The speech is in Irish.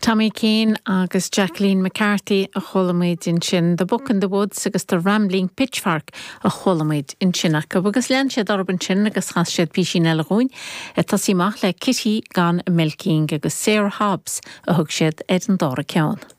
Tommy Keane agus Jacqueline McCarthy a cholamid in sin The Book in the Woods agus The Rambling Pitchfork a cholamid in sinach agus lean siad arban sin agus chas siad písin eile gúin tasíach le Kitty gan Milking agus Sarah Hobbs a thug siad an dara ceann.